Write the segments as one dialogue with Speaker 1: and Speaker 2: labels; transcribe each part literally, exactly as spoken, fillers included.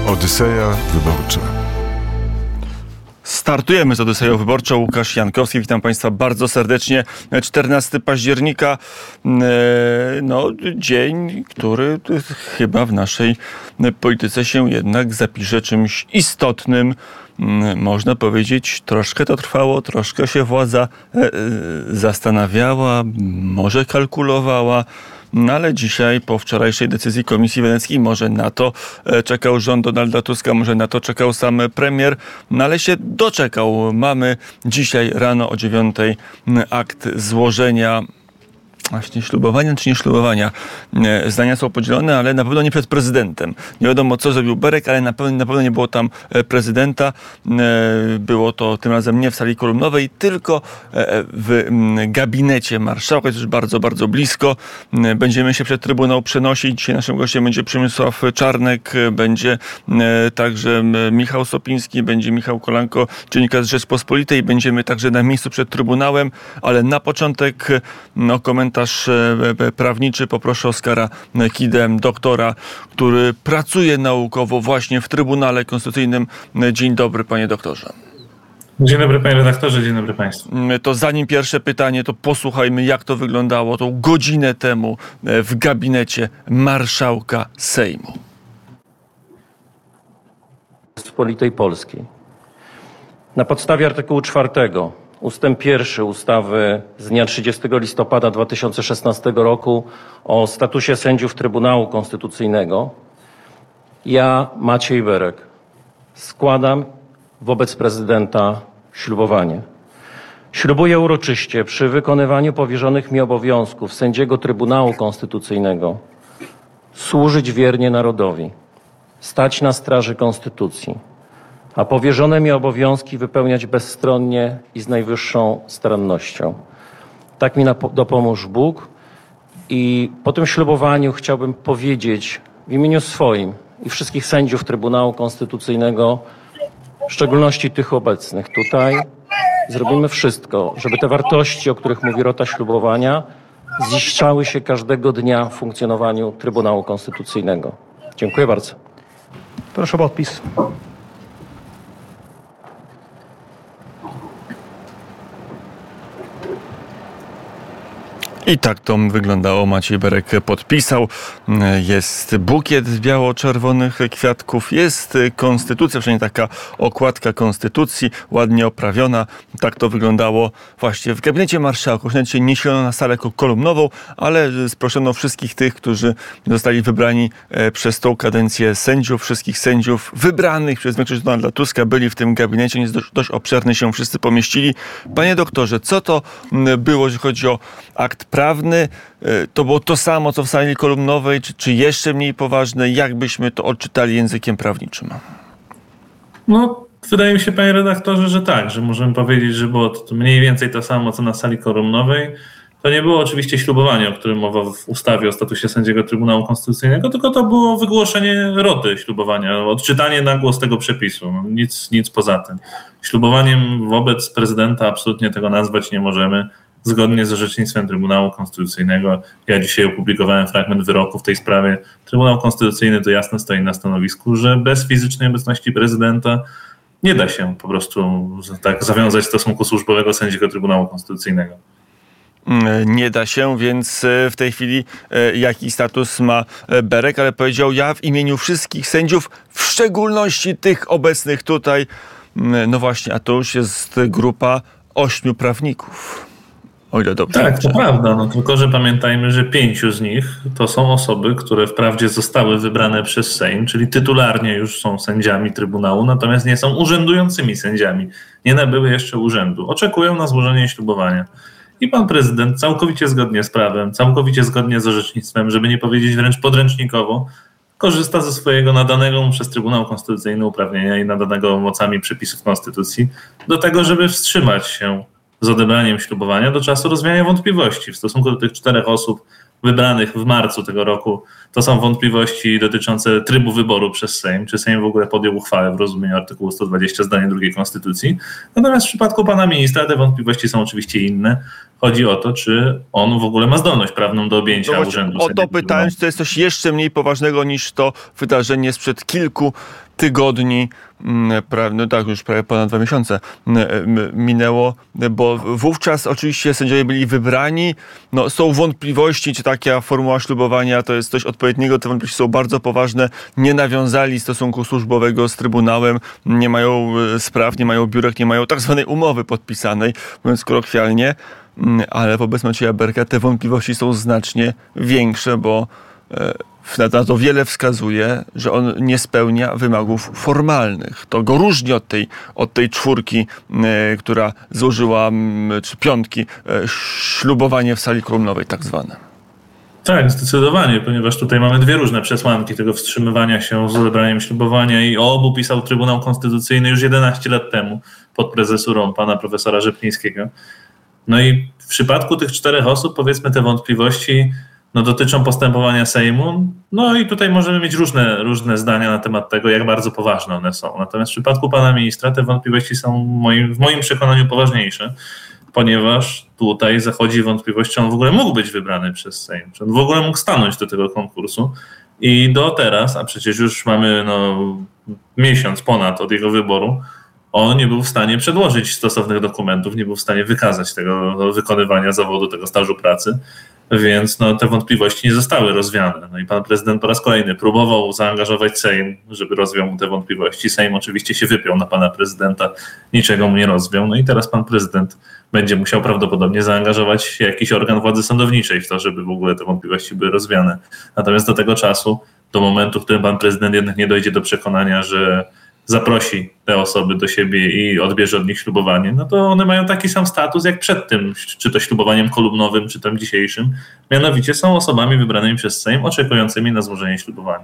Speaker 1: Odyseja Wyborcza.
Speaker 2: Startujemy z Odyseją Wyborczą. Łukasz Jankowski, witam Państwa bardzo serdecznie. czternastego października, no dzień, który chyba w naszej polityce się jednak zapisze czymś istotnym. Można powiedzieć, troszkę to trwało, troszkę się władza zastanawiała, może kalkulowała. No ale dzisiaj, po wczorajszej decyzji Komisji Weneckiej, może na to czekał rząd Donalda Tuska, może na to czekał sam premier, no ale się doczekał. Mamy dzisiaj rano o dziewiątej akt złożenia właśnie ślubowania czy nie ślubowania. Zdania są podzielone, ale na pewno nie przed prezydentem. Nie wiadomo, co zrobił Berek, ale na pewno, na pewno nie było tam prezydenta. Było to tym razem nie w sali kolumnowej, tylko w gabinecie marszałka. Jest już bardzo, bardzo blisko. Będziemy się przed Trybunał przenosić. Dzisiaj naszym gościem będzie Przemysław Czarnek, będzie także Michał Sopiński, będzie Michał Kolanko, dziennikarz Rzeczpospolitej. Będziemy także na miejscu przed Trybunałem, ale na początek no, komentarz prawniczy. Poproszę Oskara Kidę, doktora, który pracuje naukowo właśnie w Trybunale Konstytucyjnym. Dzień dobry, panie doktorze.
Speaker 3: Dzień dobry, panie redaktorze, dzień dobry państwu.
Speaker 2: To zanim pierwsze pytanie, to posłuchajmy, jak to wyglądało tą godzinę temu w gabinecie marszałka Sejmu.
Speaker 4: Rzeczypospolitej Polskiej. Na podstawie artykułu czwartego ustęp pierwszy ustawy z dnia trzydziestego listopada dwa tysiące szesnastego roku o statusie sędziów Trybunału Konstytucyjnego ja, Maciej Berek, składam wobec prezydenta ślubowanie. Ślubuję uroczyście przy wykonywaniu powierzonych mi obowiązków sędziego Trybunału Konstytucyjnego służyć wiernie narodowi, stać na straży Konstytucji, a powierzone mi obowiązki wypełniać bezstronnie i z najwyższą starannością. Tak mi dopomóż Bóg. I po tym ślubowaniu chciałbym powiedzieć w imieniu swoim i wszystkich sędziów Trybunału Konstytucyjnego, w szczególności tych obecnych tutaj, zrobimy wszystko, żeby te wartości, o których mówi rota ślubowania, ziszczały się każdego dnia w funkcjonowaniu Trybunału Konstytucyjnego. Dziękuję bardzo.
Speaker 5: Proszę o podpis.
Speaker 2: I tak to wyglądało. Maciej Berek podpisał. Jest bukiet biało-czerwonych kwiatków. Jest konstytucja, przynajmniej taka okładka konstytucji, ładnie oprawiona. Tak to wyglądało właśnie w gabinecie marszałków. Nawet niesiono na salę kolumnową, ale sproszono wszystkich tych, którzy zostali wybrani przez tą kadencję sędziów. Wszystkich sędziów wybranych przez większość Donalda Tuska byli w tym gabinecie. Jest dość, dość obszerny, się wszyscy pomieścili. Panie doktorze, co to było, jeśli chodzi o akt prawny? To było to samo, co w sali kolumnowej, czy, czy jeszcze mniej poważne? Jak byśmy to odczytali językiem prawniczym?
Speaker 3: No, wydaje mi się, panie redaktorze, że tak, że możemy powiedzieć, że było to mniej więcej to samo, co na sali kolumnowej. To nie było oczywiście ślubowanie, o którym mowa w ustawie o statusie sędziego Trybunału Konstytucyjnego, tylko to było wygłoszenie roty ślubowania, odczytanie na głos tego przepisu. No, nic, nic poza tym. Ślubowaniem wobec prezydenta absolutnie tego nazwać nie możemy. Zgodnie z orzecznictwem Trybunału Konstytucyjnego, ja dzisiaj opublikowałem fragment wyroku w tej sprawie. Trybunał Konstytucyjny to jasno stoi na stanowisku, że bez fizycznej obecności prezydenta nie da się po prostu tak zawiązać stosunku służbowego sędziego Trybunału Konstytucyjnego.
Speaker 2: Nie da się, więc w tej chwili jaki status ma Berek, ale powiedział: ja w imieniu wszystkich sędziów, w szczególności tych obecnych tutaj. No właśnie, a to już jest grupa ośmiu prawników. O ile dobrze.
Speaker 3: Tak, to prawda, no tylko że pamiętajmy, że pięciu z nich to są osoby, które wprawdzie zostały wybrane przez Sejm, czyli tytularnie już są sędziami Trybunału, natomiast nie są urzędującymi sędziami. Nie nabyły jeszcze urzędu. Oczekują na złożenie ślubowania. I pan prezydent całkowicie zgodnie z prawem, całkowicie zgodnie z orzecznictwem, żeby nie powiedzieć wręcz podręcznikowo, korzysta ze swojego nadanego mu przez Trybunał Konstytucyjny uprawnienia i nadanego mocami przepisów Konstytucji do tego, żeby wstrzymać się z odebraniem ślubowania do czasu rozwiania wątpliwości w stosunku do tych czterech osób, wybranych w marcu tego roku, to są wątpliwości dotyczące trybu wyboru przez Sejm, czy Sejm w ogóle podjął uchwałę w rozumieniu artykułu sto dwadzieścia zdanie drugie Konstytucji. Natomiast w przypadku pana ministra te wątpliwości są oczywiście inne. Chodzi o to, czy on w ogóle ma zdolność prawną do objęcia
Speaker 2: no
Speaker 3: urzędu.
Speaker 2: O to pytałem, czy to jest coś jeszcze mniej poważnego niż to wydarzenie sprzed kilku tygodni, no tak, już prawie ponad dwa miesiące minęło, bo wówczas oczywiście sędziowie byli wybrani. No, są wątpliwości, czy taka formuła ślubowania to jest coś odpowiedniego. Te wątpliwości są bardzo poważne. Nie nawiązali stosunku służbowego z Trybunałem, nie mają spraw, nie mają biurek, nie mają tak zwanej umowy podpisanej, mówiąc kolokwialnie. Ale wobec Macieja Berka te wątpliwości są znacznie większe, bo na to wiele wskazuje, że on nie spełnia wymogów formalnych. To go różni od tej, od tej czwórki, e, która złożyła, czy piątki, e, ślubowanie w sali kolumnowej tak zwane.
Speaker 3: Tak, zdecydowanie, ponieważ tutaj mamy dwie różne przesłanki tego wstrzymywania się z odebraniem ślubowania i o obu pisał Trybunał Konstytucyjny już jedenaście lat temu pod prezesurą pana profesora Rzeplińskiego. No i w przypadku tych czterech osób, powiedzmy, te wątpliwości no, dotyczą postępowania Sejmu. No i tutaj możemy mieć różne, różne zdania na temat tego, jak bardzo poważne one są. Natomiast w przypadku pana ministra te wątpliwości są moim, w moim przekonaniu poważniejsze, ponieważ tutaj zachodzi wątpliwość, czy on w ogóle mógł być wybrany przez Sejm, czy on w ogóle mógł stanąć do tego konkursu. I do teraz, a przecież już mamy no, miesiąc ponad od jego wyboru, on nie był w stanie przedłożyć stosownych dokumentów, nie był w stanie wykazać tego wykonywania zawodu, tego stażu pracy, więc no, te wątpliwości nie zostały rozwiane. No i pan prezydent po raz kolejny próbował zaangażować Sejm, żeby rozwiał mu te wątpliwości. Sejm oczywiście się wypiął na pana prezydenta, niczego mu nie rozwiał. No i teraz pan prezydent będzie musiał prawdopodobnie zaangażować jakiś organ władzy sądowniczej w to, żeby w ogóle te wątpliwości były rozwiane. Natomiast do tego czasu, do momentu, w którym pan prezydent jednak nie dojdzie do przekonania, że zaprosi te osoby do siebie i odbierze od nich ślubowanie, no to one mają taki sam status jak przed tym, czy to ślubowaniem kolumnowym, czy tym dzisiejszym. Mianowicie są osobami wybranymi przez Sejm, oczekującymi na złożenie ślubowania.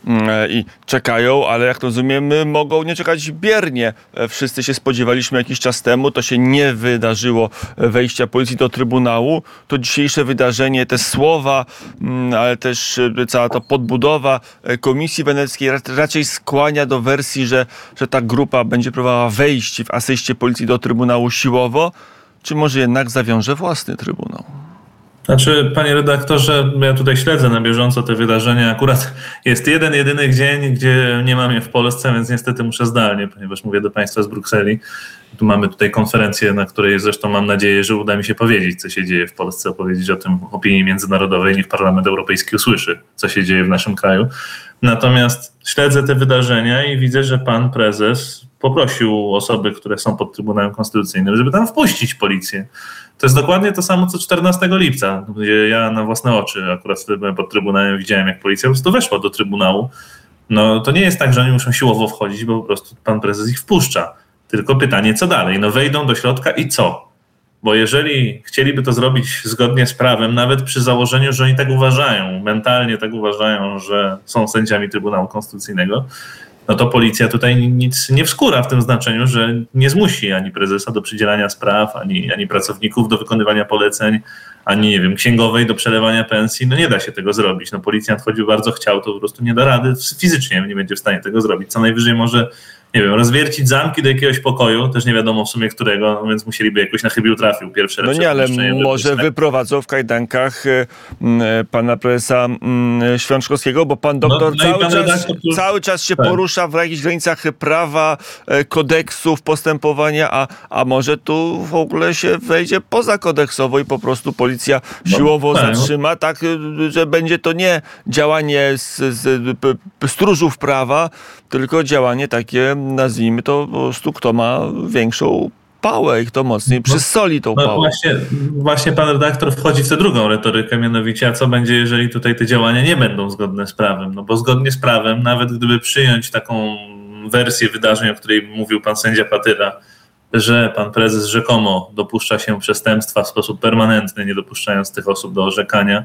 Speaker 2: I czekają, ale jak rozumiem, mogą nie czekać biernie. Wszyscy się spodziewaliśmy jakiś czas temu, to się nie wydarzyło, wejścia policji do Trybunału. To dzisiejsze wydarzenie, te słowa, ale też cała ta podbudowa Komisji Weneckiej raczej skłania do wersji, że, że ta grupa będzie próbowała wejść w asyście policji do Trybunału siłowo, czy może jednak zawiąże własny Trybunał?
Speaker 3: Znaczy, panie redaktorze, ja tutaj śledzę na bieżąco te wydarzenia. Akurat jest jeden, jedyny dzień, gdzie nie mam je w Polsce, więc niestety muszę zdalnie, ponieważ mówię do państwa z Brukseli. Tu mamy tutaj konferencję, na której zresztą mam nadzieję, że uda mi się powiedzieć, co się dzieje w Polsce, opowiedzieć o tym opinii międzynarodowej, niech Parlament Europejski usłyszy, co się dzieje w naszym kraju. Natomiast śledzę te wydarzenia i widzę, że pan prezes poprosił osoby, które są pod Trybunałem Konstytucyjnym, żeby tam wpuścić policję. To jest dokładnie to samo, co czternastego lipca, gdzie ja na własne oczy, akurat wtedy byłem pod Trybunałem, widziałem, jak policja po prostu weszła do Trybunału. No to nie jest tak, że oni muszą siłowo wchodzić, bo po prostu pan prezes ich wpuszcza. Tylko pytanie, co dalej? No wejdą do środka i co? Bo jeżeli chcieliby to zrobić zgodnie z prawem, nawet przy założeniu, że oni tak uważają, mentalnie tak uważają, że są sędziami Trybunału Konstytucyjnego, no to policja tutaj nic nie wskóra w tym znaczeniu, że nie zmusi ani prezesa do przydzielania spraw, ani, ani pracowników do wykonywania poleceń, ani, nie wiem, księgowej do przelewania pensji. No nie da się tego zrobić. No policjant choćby bardzo chciał, to po prostu nie da rady, fizycznie nie będzie w stanie tego zrobić. Co najwyżej może, nie wiem, rozwiercić zamki do jakiegoś pokoju, też nie wiadomo w sumie którego, no więc musieliby jakoś na chybił trafił pierwsze.
Speaker 2: No nie, ale może wyprowadzą w kajdankach y, y, pana prezesa y, Świączkowskiego, bo pan doktor no, no cały, pan czas, redaktor, cały czas się tak. porusza w jakichś granicach prawa, y, kodeksów postępowania, a, a może tu w ogóle się wejdzie poza kodeksowo i po prostu policja no, siłowo tak, zatrzyma, no. tak, y, że będzie to nie działanie z, z p, p, stróżów prawa, tylko działanie takie, nazwijmy to po prostu, kto ma większą pałę i kto mocniej przysoli tą
Speaker 3: no,
Speaker 2: pałę.
Speaker 3: Właśnie, właśnie pan redaktor wchodzi w tę drugą retorykę, mianowicie, a co będzie, jeżeli tutaj te działania nie będą zgodne z prawem? No bo zgodnie z prawem, nawet gdyby przyjąć taką wersję wydarzeń, o której mówił pan sędzia Patyra, że pan prezes rzekomo dopuszcza się przestępstwa w sposób permanentny, nie dopuszczając tych osób do orzekania,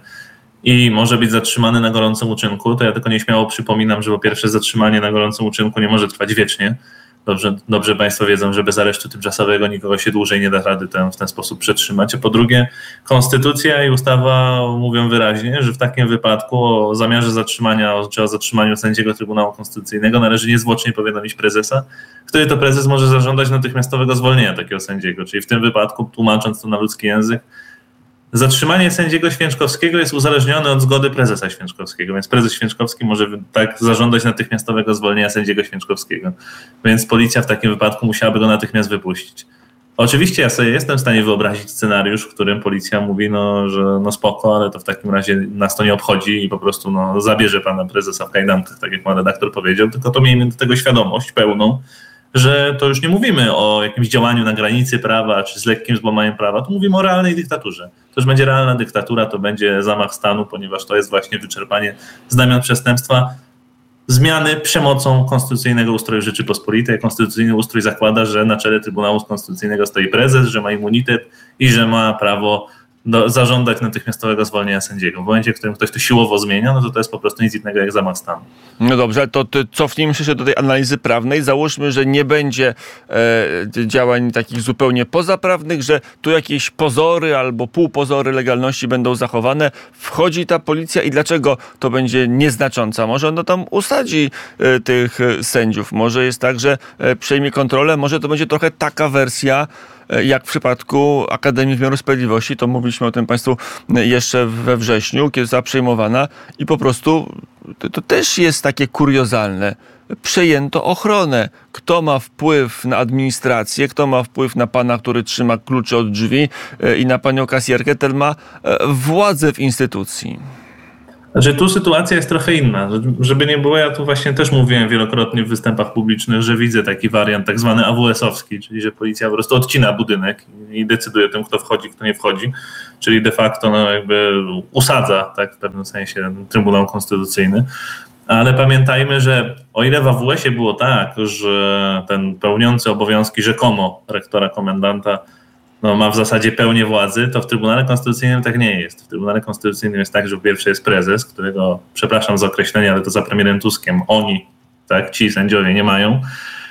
Speaker 3: i może być zatrzymany na gorącym uczynku, to ja tylko nieśmiało przypominam, że po pierwsze zatrzymanie na gorącym uczynku nie może trwać wiecznie, Dobrze, dobrze Państwo wiedzą, że bez aresztu tymczasowego nikogo się dłużej nie da rady ten, w ten sposób przetrzymać. A po drugie, konstytucja i ustawa mówią wyraźnie, że w takim wypadku o zamiarze zatrzymania czy o zatrzymaniu sędziego Trybunału Konstytucyjnego należy niezwłocznie powiadomić prezesa, który to prezes może zażądać natychmiastowego zwolnienia takiego sędziego. Czyli w tym wypadku, tłumacząc to na ludzki język, zatrzymanie sędziego Święczkowskiego jest uzależnione od zgody prezesa Święczkowskiego, więc prezes Święczkowski może tak zażądać natychmiastowego zwolnienia sędziego Święczkowskiego. Więc policja w takim wypadku musiałaby go natychmiast wypuścić. Oczywiście ja sobie jestem w stanie wyobrazić scenariusz, w którym policja mówi, no, że no spoko, ale to w takim razie nas to nie obchodzi i po prostu no, zabierze pana prezesa w kajdankach, tak jak pan redaktor powiedział, tylko to miejmy do tego świadomość pełną, że to już nie mówimy o jakimś działaniu na granicy prawa, czy z lekkim złamaniem prawa, to mówimy o realnej dyktaturze. To już będzie realna dyktatura, to będzie zamach stanu, ponieważ to jest właśnie wyczerpanie znamion przestępstwa, zmiany przemocą konstytucyjnego ustroju Rzeczypospolitej. Konstytucyjny ustrój zakłada, że na czele Trybunału Konstytucyjnego stoi prezes, że ma immunitet i że ma prawo do, zażądać natychmiastowego zwolnienia sędziego. W momencie, w którym ktoś to siłowo zmienia, no to to jest po prostu nic innego jak zamach stanu.
Speaker 2: No dobrze, to, to cofnijmy się do tej analizy prawnej. Załóżmy, że nie będzie e, działań takich zupełnie pozaprawnych, że tu jakieś pozory albo półpozory legalności będą zachowane. Wchodzi ta policja i dlaczego to będzie nieznacząca? Może ono tam usadzi e, tych sędziów. Może jest tak, że e, przejmie kontrolę. Może to będzie trochę taka wersja, jak w przypadku Akademii Wymiaru Sprawiedliwości, to mówiliśmy o tym Państwu jeszcze we wrześniu, kiedy została przejmowana i po prostu to, to też jest takie kuriozalne. Przejęto ochronę. Kto ma wpływ na administrację, kto ma wpływ na pana, który trzyma klucze od drzwi i na panią kasjerkę, ten ma władzę w instytucji.
Speaker 3: Znaczy tu sytuacja jest trochę inna. Żeby nie było, ja tu właśnie też mówiłem wielokrotnie w występach publicznych, że widzę taki wariant tak zwany A W S-owski, czyli że policja po prostu odcina budynek i decyduje o tym, kto wchodzi, kto nie wchodzi, czyli de facto no jakby usadza tak w pewnym sensie Trybunał Konstytucyjny. Ale pamiętajmy, że o ile w A W S-ie było tak, że ten pełniący obowiązki rzekomo rektora komendanta no, ma w zasadzie pełnię władzy, to w Trybunale Konstytucyjnym tak nie jest. W Trybunale Konstytucyjnym jest tak, że po pierwsze jest prezes, którego, przepraszam za określenie, ale to za premierem Tuskiem oni, tak, ci sędziowie nie mają.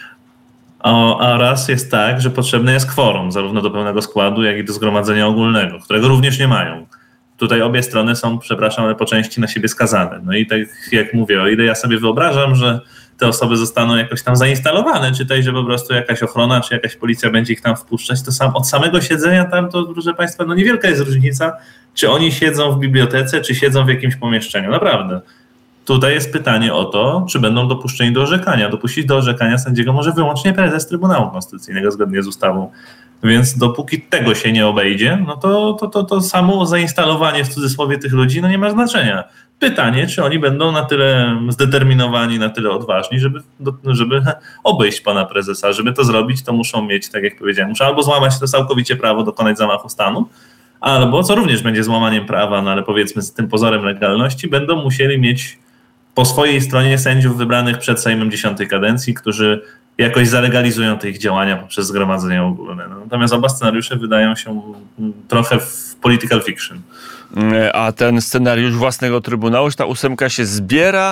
Speaker 3: O, a raz jest tak, że potrzebne jest kworum, zarówno do pełnego składu, jak i do zgromadzenia ogólnego, którego również nie mają. Tutaj obie strony są, przepraszam, ale po części na siebie skazane. No i tak jak mówię, o ile ja sobie wyobrażam, że te osoby zostaną jakoś tam zainstalowane, czy też, że po prostu jakaś ochrona, czy jakaś policja będzie ich tam wpuszczać, to sam od samego siedzenia tam, to proszę Państwa, no niewielka jest różnica, czy oni siedzą w bibliotece, czy siedzą w jakimś pomieszczeniu. Naprawdę. Tutaj jest pytanie o to, czy będą dopuszczeni do orzekania. Dopuścić do orzekania sędziego może wyłącznie prezes Trybunału Konstytucyjnego zgodnie z ustawą. Więc dopóki tego się nie obejdzie, no to, to, to, to samo zainstalowanie w cudzysłowie tych ludzi no nie ma znaczenia. Pytanie, czy oni będą na tyle zdeterminowani, na tyle odważni, żeby, żeby obejść pana prezesa. Żeby to zrobić, to muszą mieć, tak jak powiedziałem, muszą albo złamać to całkowicie prawo, dokonać zamachu stanu, albo, co również będzie złamaniem prawa, no ale powiedzmy z tym pozorem legalności, będą musieli mieć po swojej stronie sędziów wybranych przed Sejmem dziesiątej kadencji, którzy jakoś zalegalizują te ich działania poprzez zgromadzenie ogólne. Natomiast oba scenariusze wydają się trochę w political fiction.
Speaker 2: A ten scenariusz własnego Trybunału, że ta ósemka się zbiera,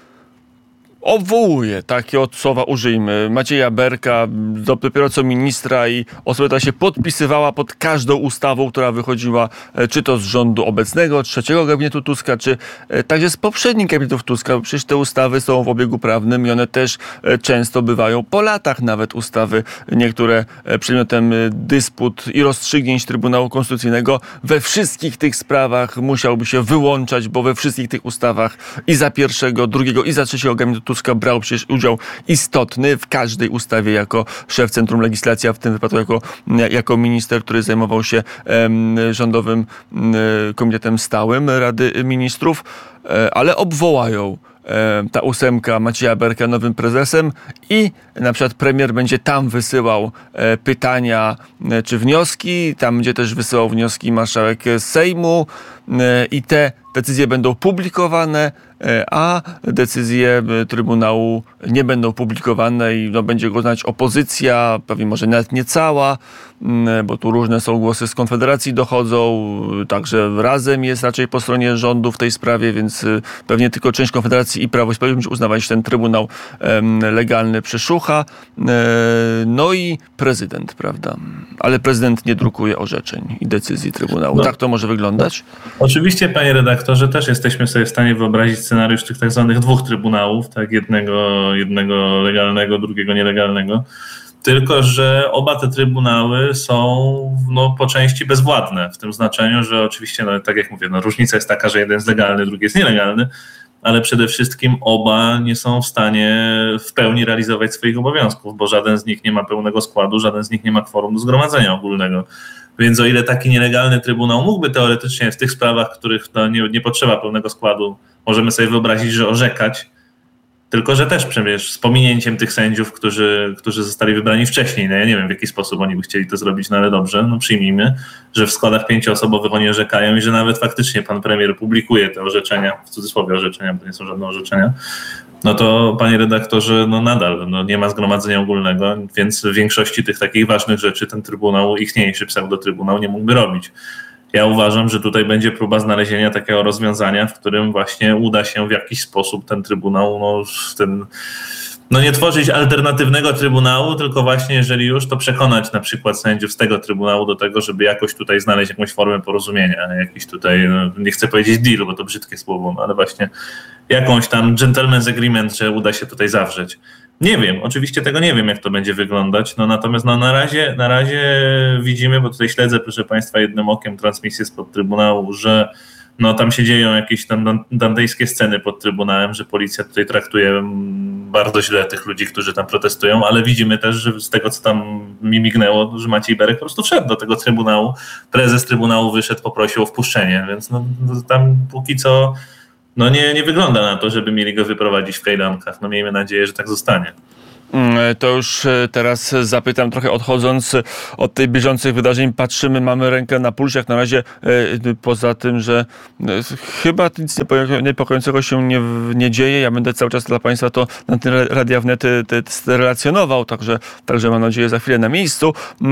Speaker 2: obwołuje, takie słowa użyjmy, Macieja Berka, dopiero co ministra i osoba, która się podpisywała pod każdą ustawą, która wychodziła czy to z rządu obecnego, trzeciego gabinetu Tuska, czy także z poprzednich gabinetów Tuska, bo przecież te ustawy są w obiegu prawnym i one też często bywają po latach nawet ustawy, niektóre przedmiotem dysput i rozstrzygnięć Trybunału Konstytucyjnego. We wszystkich tych sprawach musiałby się wyłączać, bo we wszystkich tych ustawach i za pierwszego, drugiego i za trzeciego gabinetu Tuska brał przecież udział istotny w każdej ustawie jako szef Centrum Legislacji, a w tym wypadku jako, jako minister, który zajmował się um, rządowym um, komitetem stałym Rady Ministrów, um, ale obwołają um, ta ósemka Macieja Berka nowym prezesem i na przykład premier będzie tam wysyłał um, pytania um, czy wnioski, tam będzie też wysyłał wnioski marszałek Sejmu. i te decyzje będą publikowane, a decyzje Trybunału nie będą publikowane i no, będzie go znać opozycja, pewnie może nawet nie cała, bo tu różne są głosy z Konfederacji dochodzą, także Razem jest raczej po stronie rządu w tej sprawie, więc pewnie tylko część Konfederacji i Prawo i Sprawiedliwość uznawać ten Trybunał legalny przeszucha. No i prezydent, prawda? Ale prezydent nie drukuje orzeczeń i decyzji Trybunału. No. Tak to może wyglądać?
Speaker 3: Oczywiście, panie redaktorze, też jesteśmy sobie w stanie wyobrazić scenariusz tych tak zwanych dwóch trybunałów, tak, jednego, jednego legalnego, drugiego nielegalnego, tylko że oba te trybunały są no, po części bezwładne, w tym znaczeniu, że oczywiście, no, tak jak mówię, no, różnica jest taka, że jeden jest legalny, drugi jest nielegalny, ale przede wszystkim oba nie są w stanie w pełni realizować swoich obowiązków, bo żaden z nich nie ma pełnego składu, żaden z nich nie ma kworum do zgromadzenia ogólnego. Więc o ile taki nielegalny trybunał mógłby teoretycznie w tych sprawach, w których no, nie, nie potrzeba pełnego składu, możemy sobie wyobrazić, że orzekać, tylko że też przecież z pominięciem tych sędziów, którzy, którzy zostali wybrani wcześniej. No ja nie wiem, w jaki sposób oni by chcieli to zrobić, no ale dobrze, no przyjmijmy, że w składach pięcioosobowych oni orzekają i że nawet faktycznie pan premier publikuje te orzeczenia, w cudzysłowie orzeczenia, bo to nie są żadne orzeczenia, no to panie redaktorze, no nadal no nie ma zgromadzenia ogólnego, więc w większości tych takich ważnych rzeczy ten trybunał, ichniejszy pseudotrybunał nie mógłby robić. Ja uważam, że tutaj będzie próba znalezienia takiego rozwiązania, w którym właśnie uda się w jakiś sposób ten trybunał, no, ten, no nie tworzyć alternatywnego trybunału, tylko właśnie jeżeli już, to przekonać na przykład sędziów z tego trybunału do tego, żeby jakoś tutaj znaleźć jakąś formę porozumienia, jakiś tutaj, no, nie chcę powiedzieć deal, bo to brzydkie słowo, no, ale właśnie jakąś tam gentleman's agreement, że uda się tutaj zawrzeć. Nie wiem, oczywiście tego nie wiem, jak to będzie wyglądać, no natomiast no, na razie, na razie widzimy, bo tutaj śledzę, proszę państwa, jednym okiem transmisję spod Trybunału, że no tam się dzieją jakieś tam dantejskie sceny pod Trybunałem, że policja tutaj traktuje bardzo źle tych ludzi, którzy tam protestują, ale widzimy też, że z tego, co tam mi mignęło, że Maciej Berek po prostu wszedł do tego Trybunału, prezes Trybunału wyszedł, poprosił o wpuszczenie, więc no, tam póki co no nie, nie wygląda na to, żeby mieli go wyprowadzić w kajdankach. No miejmy nadzieję, że tak zostanie.
Speaker 2: To już teraz zapytam, trochę odchodząc od tych bieżących wydarzeń, patrzymy, mamy rękę na pulsie, jak na razie poza tym, że chyba nic niepokojącego się nie, nie dzieje. Ja będę cały czas dla państwa to na tym Radia Wnet relacjonował, także, także mam nadzieję za chwilę na miejscu.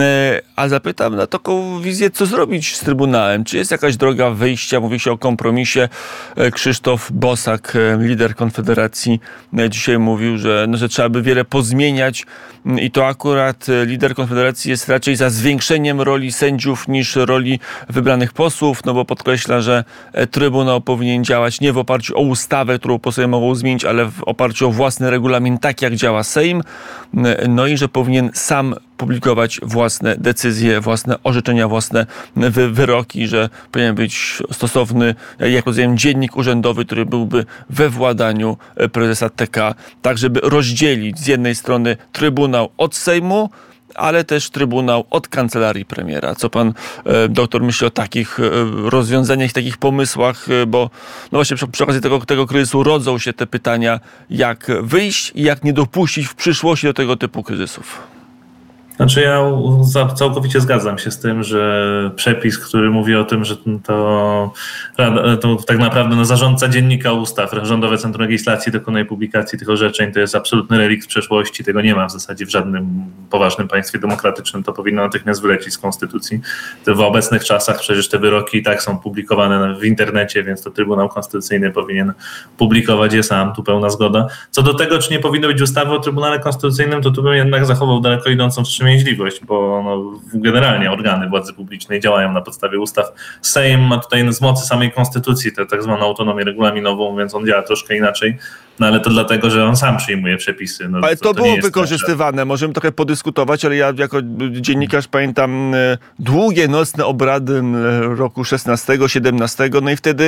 Speaker 2: A zapytam na taką wizję, co zrobić z Trybunałem? Czy jest jakaś droga wyjścia? Mówi się o kompromisie. Krzysztof Bosak, lider Konfederacji, dzisiaj mówił, że, no, że trzeba by wiele pozostać zmieniać i to akurat lider Konfederacji jest raczej za zwiększeniem roli sędziów niż roli wybranych posłów, no bo podkreśla, że Trybunał powinien działać nie w oparciu o ustawę, którą posłowie mogą zmienić, ale w oparciu o własny regulamin, tak jak działa Sejm, no i że powinien sam publikować własne decyzje, własne orzeczenia, własne wy- wyroki, że powinien być stosowny, jak rozumiem, dziennik urzędowy, który byłby we władaniu prezesa T K, tak żeby rozdzielić z jednej strony Trybunał od Sejmu, ale też Trybunał od kancelarii premiera. Co pan e, doktor myśli o takich e, rozwiązaniach, takich pomysłach, e, bo no właśnie przy, przy okazji tego, tego kryzysu rodzą się te pytania, jak wyjść i jak nie dopuścić w przyszłości do tego typu kryzysów.
Speaker 3: Znaczy ja całkowicie zgadzam się z tym, że przepis, który mówi o tym, że to, to tak naprawdę no, zarządca dziennika ustaw, Rządowe Centrum Legislacji dokonuje publikacji tych orzeczeń, to jest absolutny relikt przeszłości, tego nie ma w zasadzie w żadnym poważnym państwie demokratycznym, to powinno natychmiast wylecieć z konstytucji. To w obecnych czasach przecież te wyroki i tak są publikowane w internecie, więc to Trybunał Konstytucyjny powinien publikować je sam, tu pełna zgoda. Co do tego, czy nie powinno być ustawy o Trybunale Konstytucyjnym, to tu bym jednak zachował daleko idącą wstrzymanie wstrzemięźliwość, bo no, generalnie organy władzy publicznej działają na podstawie ustaw. Sejm ma tutaj z mocy samej konstytucji tę tak zwaną autonomię regulaminową, więc on działa troszkę inaczej, no ale to dlatego, że on sam przyjmuje przepisy. No,
Speaker 2: ale to, to, to było wykorzystywane,
Speaker 3: tak, że...
Speaker 2: możemy trochę podyskutować, ale ja jako dziennikarz pamiętam długie nocne obrady roku szesnastego, siedemnastego, no i wtedy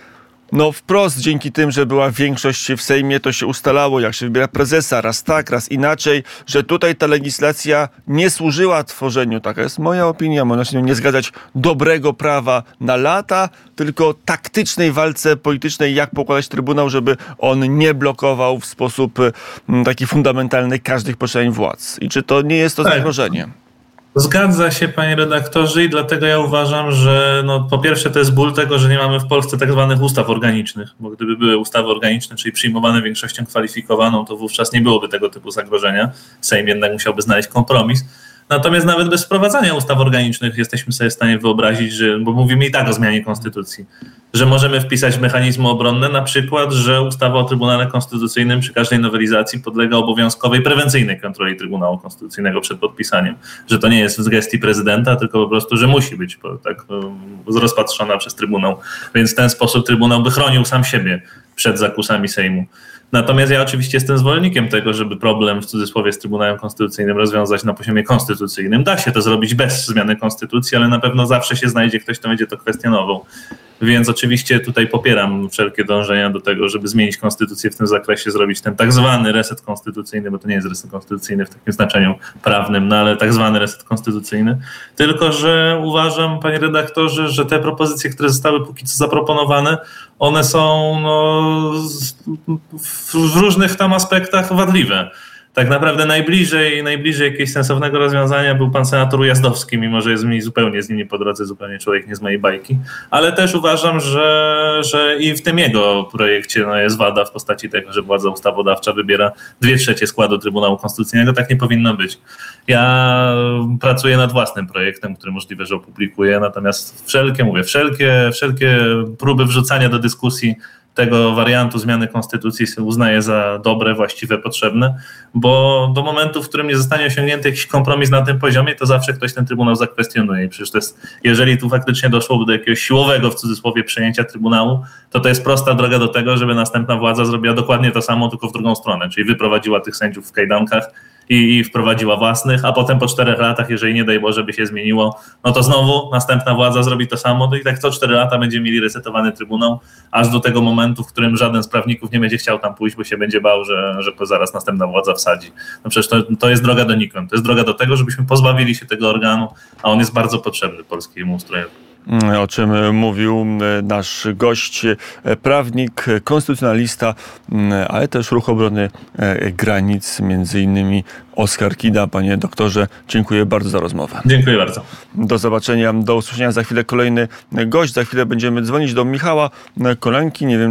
Speaker 2: no wprost dzięki tym, że była większość w Sejmie, to się ustalało, jak się wybiera prezesa, raz tak, raz inaczej, że tutaj ta legislacja nie służyła tworzeniu, taka jest moja opinia, można się nie zgadzać, dobrego prawa na lata, tylko taktycznej walce politycznej, jak pokładać Trybunał, żeby on nie blokował w sposób taki fundamentalny każdych poszczególnych władz. I czy to nie jest to
Speaker 3: tak.
Speaker 2: zagrożenie?
Speaker 3: Zgadza się, panie redaktorze, i dlatego ja uważam, że no, po pierwsze to jest ból tego, że nie mamy w Polsce tak zwanych ustaw organicznych, bo gdyby były ustawy organiczne, czyli przyjmowane większością kwalifikowaną, to wówczas nie byłoby tego typu zagrożenia. Sejm jednak musiałby znaleźć kompromis. Natomiast nawet bez wprowadzania ustaw organicznych jesteśmy sobie w stanie wyobrazić, że, bo mówimy i tak o zmianie konstytucji, że możemy wpisać mechanizmy obronne, na przykład, że ustawa o Trybunale Konstytucyjnym przy każdej nowelizacji podlega obowiązkowej prewencyjnej kontroli Trybunału Konstytucyjnego przed podpisaniem. Że to nie jest w gestii prezydenta, tylko po prostu, że musi być tak rozpatrzona przez Trybunał. Więc w ten sposób Trybunał by chronił sam siebie przed zakusami Sejmu. Natomiast ja oczywiście jestem zwolennikiem tego, żeby problem w cudzysłowie z Trybunałem Konstytucyjnym rozwiązać na poziomie konstytucyjnym. Da się to zrobić bez zmiany konstytucji, ale na pewno zawsze się znajdzie ktoś, kto będzie to kwestionował. Więc oczywiście tutaj popieram wszelkie dążenia do tego, żeby zmienić konstytucję w tym zakresie, zrobić ten tak zwany reset konstytucyjny, bo to nie jest reset konstytucyjny w takim znaczeniu prawnym, no ale tak zwany reset konstytucyjny. Tylko że uważam, panie redaktorze, że te propozycje, które zostały póki co zaproponowane, one są no, w różnych tam aspektach wadliwe. Tak naprawdę najbliżej, najbliżej jakiegoś sensownego rozwiązania był pan senator Ujazdowski, mimo że jest mi zupełnie z nim nie po drodze, zupełnie człowiek nie z mojej bajki. Ale też uważam, że, że i w tym jego projekcie no, jest wada w postaci tego, że władza ustawodawcza wybiera dwie trzecie składu Trybunału Konstytucyjnego. Tak nie powinno być. Ja pracuję nad własnym projektem, który możliwe, że opublikuję, natomiast wszelkie, mówię, wszelkie, wszelkie próby wrzucania do dyskusji tego wariantu zmiany konstytucji uznaję za dobre, właściwe, potrzebne, bo do momentu, w którym nie zostanie osiągnięty jakiś kompromis na tym poziomie, to zawsze ktoś ten Trybunał zakwestionuje. I przecież to jest, jeżeli tu faktycznie doszłoby do jakiegoś siłowego, w cudzysłowie, przejęcia Trybunału, to to jest prosta droga do tego, żeby następna władza zrobiła dokładnie to samo, tylko w drugą stronę, czyli wyprowadziła tych sędziów w kajdankach i, i wprowadziła własnych, a potem po czterech latach, jeżeli nie daj Boże by się zmieniło, no to znowu następna władza zrobi to samo, to i tak co cztery lata będziemy mieli resetowany Trybunał, aż do tego momentu, w którym żaden z prawników nie będzie chciał tam pójść, bo się będzie bał, że, że to zaraz następna władza wsadzi. No przecież to, to jest droga donikąd. To jest droga do tego, żebyśmy pozbawili się tego organu, a on jest bardzo potrzebny polskiemu ustrojowi.
Speaker 2: O czym mówił nasz gość, prawnik, konstytucjonalista, ale też ruch obrony granic, między innymi Oskar Kida. Panie doktorze, dziękuję bardzo za rozmowę.
Speaker 3: Dziękuję bardzo.
Speaker 2: Do zobaczenia, do usłyszenia. Za chwilę kolejny gość. Za chwilę będziemy dzwonić do Michała Kolenki. Nie wiem,